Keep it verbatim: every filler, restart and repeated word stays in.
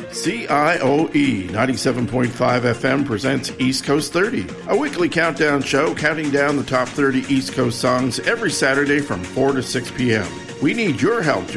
C I O E ninety-seven point five F M presents East Coast thirty, a weekly countdown show counting down the top thirty East Coast songs every Saturday from four to six p.m. We need your help to